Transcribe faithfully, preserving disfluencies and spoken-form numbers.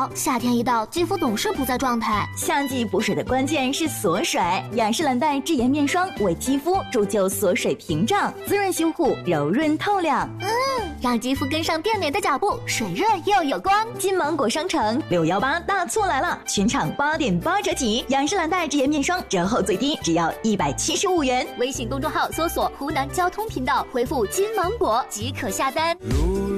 标，夏天一到，肌肤总是不在状态。 夏季补水的关键是锁水，雅诗兰黛智妍面霜为肌肤铸就锁水屏障，滋润修护，柔润透亮。 嗯，让肌肤跟上变美的脚步，水润又有光。 金芒果商城六幺八大促来了，全场八点八折起，雅诗兰黛智妍面霜折后最低只要一百七十五元。 微信公众号搜索湖南交通频道，回复金芒果即可下单。